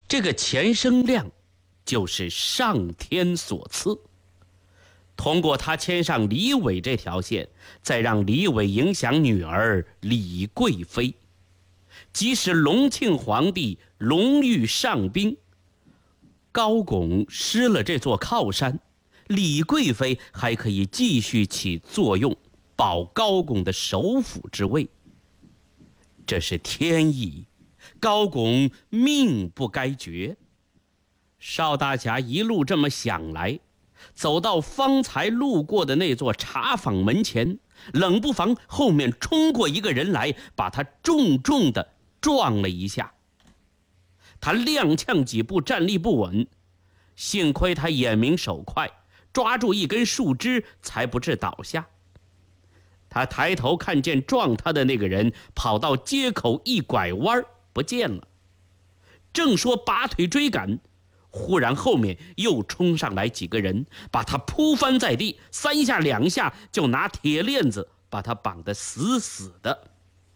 这个钱生亮就是上天所赐。通过他牵上李伟这条线，再让李伟影响女儿李贵妃，即使隆庆皇帝龙御上宾，高拱失了这座靠山，李贵妃还可以继续起作用，保高拱的首辅之位。这是天意，高拱命不该绝。邵大侠一路这么想来，走到方才路过的那座茶坊门前，冷不防后面冲过一个人来，把他重重地撞了一下。他踉跄几步，站立不稳，幸亏他眼明手快，抓住一根树枝才不致倒下。他抬头看见撞他的那个人跑到街口一拐弯不见了，正说拔腿追赶，忽然后面又冲上来几个人，把他扑翻在地，3下2下就拿铁链子把他绑得死死的。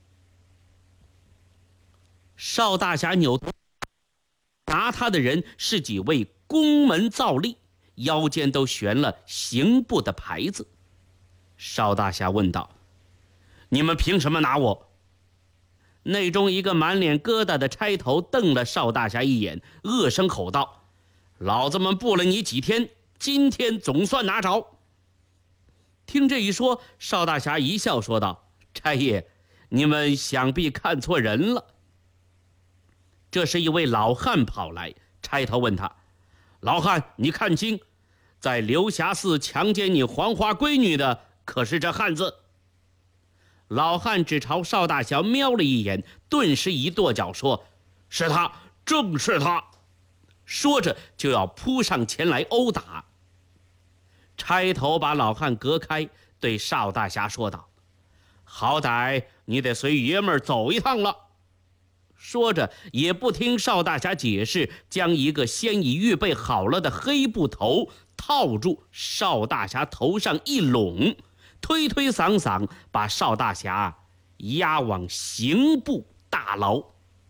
邵大侠扭头，拿他的人是几位宫门皂吏，腰间都悬了刑部的牌子。邵大侠问道：“你们凭什么拿我？”内中一个满脸疙瘩的差头瞪了邵大侠一眼，恶声吼道：“老子们布了你几天，今天总算拿着。”听这一说，邵大侠一笑说道：“差爷，你们想必看错人了。”这是一位老汉跑来，差头问他：“老汉，你看清，在流霞寺强奸你黄花闺女的可是这汉子？”老汉只朝邵大侠瞄了一眼，顿时一跺脚说：“是他，正是他！”说着就要扑上前来殴打。差头把老汉隔开，对邵大侠说道：“好歹你得随爷们儿走一趟了。”说着也不听邵大侠解释，将一个先已预备好了的黑布头套住邵大侠头上一拢，推推搡搡把邵大侠押往刑部大牢。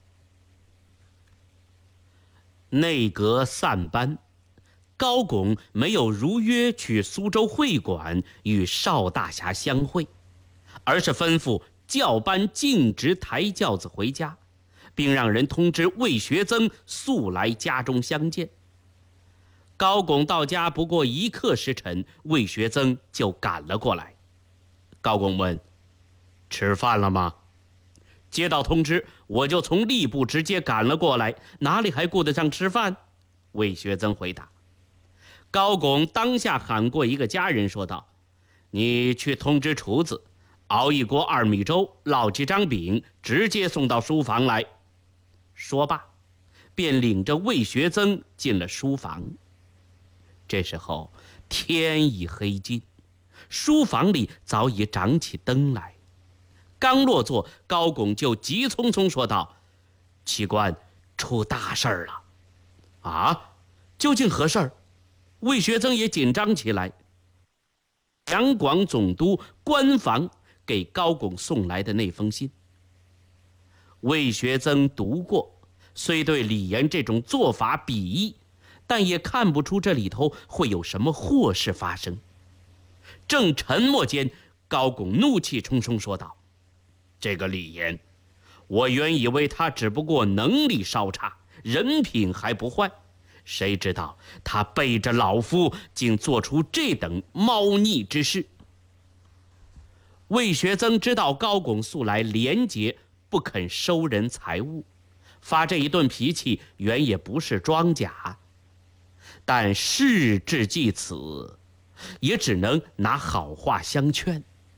内阁散班，高拱没有如约去苏州会馆与邵大侠相会，而是吩咐教班径直抬轿子回家，并让人通知魏学增速来家中相见。高拱到家不过1刻时辰，魏学增就赶了过来。高拱问：“吃饭了吗？”接到通知，我就从吏部直接赶了过来，哪里还顾得上吃饭？魏学增回答。高拱当下喊过一个家人说道：“你去通知厨子，熬一锅2米粥，烙几张饼，直接送到书房来。”说罢便领着魏学增进了书房。这时候天已黑尽，书房里早已长起灯来。刚落座，高拱就急匆匆说道：“启官，出大事儿了！”“啊，究竟何事儿？”魏学增也紧张起来。两广总督官房给高拱送来的那封信，魏学增读过，虽对李严这种做法鄙夷，但也看不出这里头会有什么祸事发生。正沉默间，高拱怒气冲冲说道：“这个李严，我原以为他只不过能力稍差，人品还不坏，谁知道他背着老夫，竟做出这等猫腻之事。”魏学增知道高拱素来廉洁，不肯收人财物，发这一顿脾气原也不是装假，但事至既此，也只能拿好话相劝。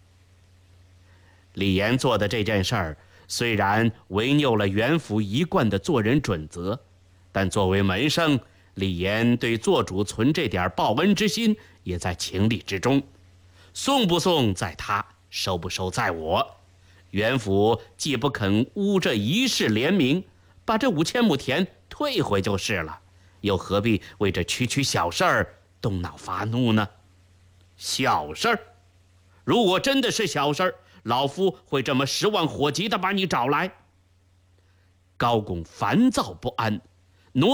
李严做的这件事儿，虽然违拗了袁府一贯的做人准则，但作为门生，李严对做主存这点报恩之心，也在情理之中。送不送在他，收不收在我。袁府既不肯污这一世廉名，把这5000亩田退回就是了，又何必为这区区小事儿动脑发怒呢？小事儿？如果真的是小事儿，老夫会这么10万火急的把你找来。高拱烦躁不安，